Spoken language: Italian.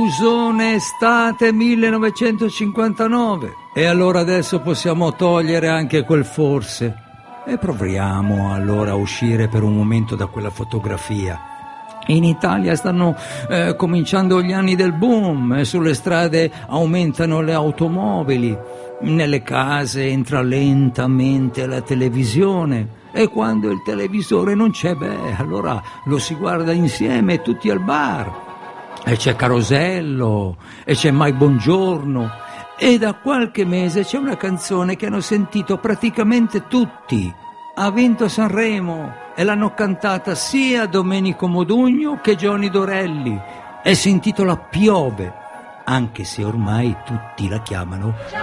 Busone estate 1959. E allora adesso possiamo togliere anche quel forse. E proviamo allora a uscire per un momento da quella fotografia. In Italia stanno cominciando gli anni del boom, e sulle strade aumentano le automobili, nelle case entra lentamente la televisione, e quando il televisore non c'è, allora lo si guarda insieme tutti al bar, e c'è Carosello, e c'è Mai Buongiorno, e da qualche mese c'è una canzone che hanno sentito praticamente tutti. Ha vinto Sanremo e l'hanno cantata sia Domenico Modugno che Johnny Dorelli e si intitola Piove, anche se ormai tutti la chiamano